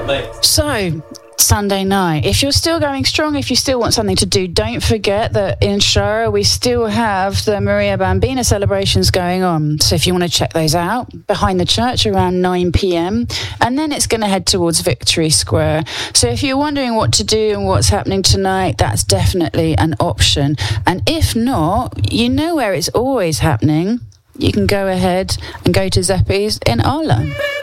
So, Sunday night, if you're still going strong, if you still want something to do, don't forget that in Shara we still have the Maria Bambina celebrations going on. So if you want to check those out, behind the church around 9 p.m, and then it's going to head towards Victory Square. So if you're wondering what to do and what's happening tonight, that's definitely an option. And if not, you know where it's always happening. You can go ahead and go to Zeppi's in Arla.